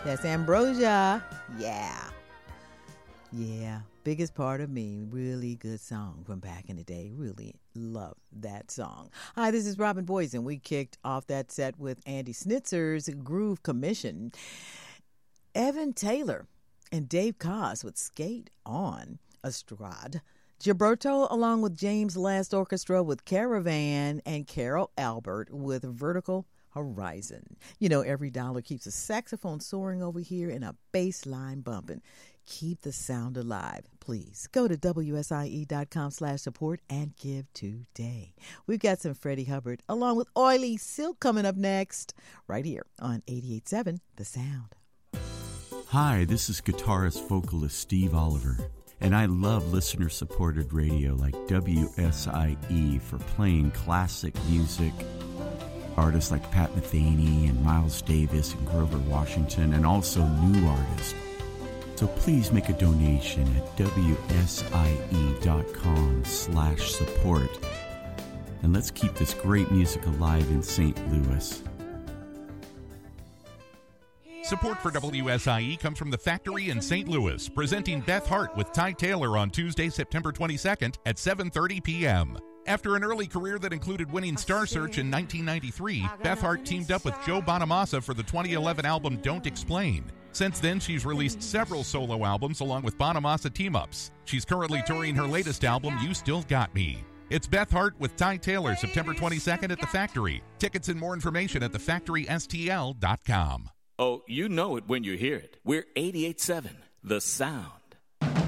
That's Ambrosia. Yeah. Yeah. Biggest Part of Me. Really good song from back in the day. Really love that song. Hi, this is Robin Boyce, and we kicked off that set with Andy Schnitzer's Groove Commission. Evan Taylor and Dave Koz with Skate On. Estrade. Gilberto, along with James Last Orchestra with Caravan, and Carol Albert with Vertical Horizon. You know, every dollar keeps a saxophone soaring over here and a bass line bumping. Keep the sound alive. Please go to WSIE.com/support and give today. We've got some Freddie Hubbard along with Oily Silk coming up next, right here on 88.7 The Sound. Hi, this is guitarist vocalist Steve Oliver, and I love listener-supported radio like WSIE for playing classic music. Artists like Pat Metheny and Miles Davis and Grover Washington, and also new artists. So please make a donation at WSIE.com/support. And let's keep this great music alive in St. Louis. Support for WSIE comes from The Factory in St. Louis, presenting Beth Hart with Ty Taylor on Tuesday, September 22nd at 7:30 p.m. After an early career that included winning Star Search in 1993, Beth Hart teamed up with Joe Bonamassa for the 2011 album Don't Explain. Since then, she's released several solo albums along with Bonamassa team-ups. She's currently touring her latest album, You Still Got Me. It's Beth Hart with Ty Taylor, September 22nd at The Factory. Tickets and more information at thefactorystl.com. Oh, you know it when you hear it. We're 88.7, The Sound.